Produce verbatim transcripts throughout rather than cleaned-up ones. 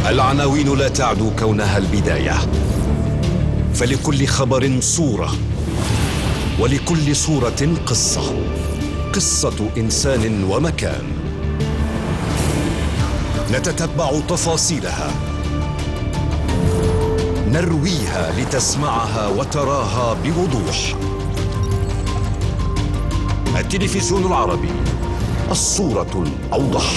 العناوين لا تعدو كونها البداية، فلكل خبر صورة، ولكل صورة قصة، قصة إنسان ومكان. نتتبع تفاصيلها، نرويها لتسمعها وتراها بوضوح. التلفزيون العربي، الصورة الأوضح.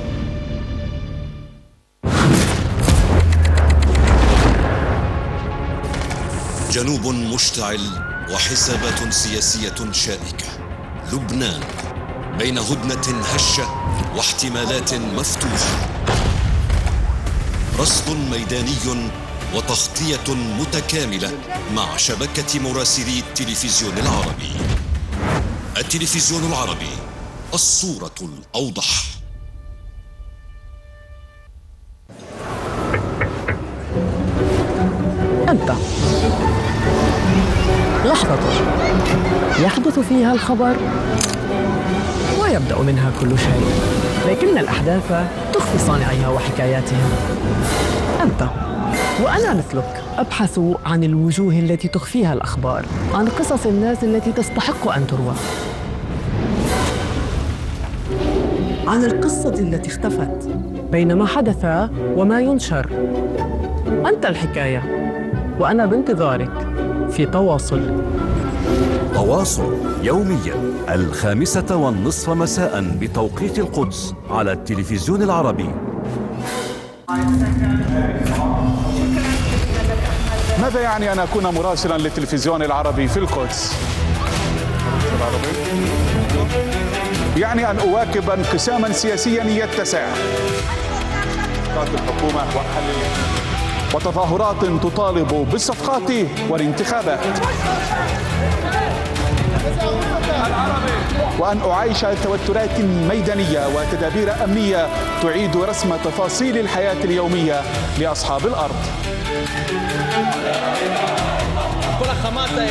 جنوب مشتعل وحسابات سياسية شائكة. لبنان بين هدنة هشة واحتمالات مفتوحة. رصد ميداني وتغطية متكاملة مع شبكة مراسلي التلفزيون العربي. التلفزيون العربي، الصورة الأوضح. أنت لحظة يحدث فيها الخبر ويبدأ منها كل شيء، لكن الأحداث تخفي صانعيها وحكاياتها. أنت وأنا مثلك أبحث عن الوجوه التي تخفيها الأخبار، عن قصص الناس التي تستحق أن تروى، عن القصة التي اختفت بين ما حدث وما ينشر. أنت الحكاية وأنا بانتظارك في تواصل. تواصل يوميا الخامسة والنصف مساء بتوقيت القدس على التلفزيون العربي. ماذا يعني أن أكون مراسلا للتلفزيون العربي في القدس؟ يعني أن أواكب انقساما سياسيا يتسع، الحكومة وتظاهرات تطالب بالصفقات والانتخابات، وأن أعيش توترات ميدانية وتدابير أمنية تعيد رسم تفاصيل الحياة اليومية لأصحاب الأرض.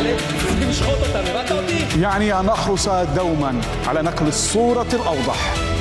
يعني أن أحرص دوما على نقل الصورة الأوضح.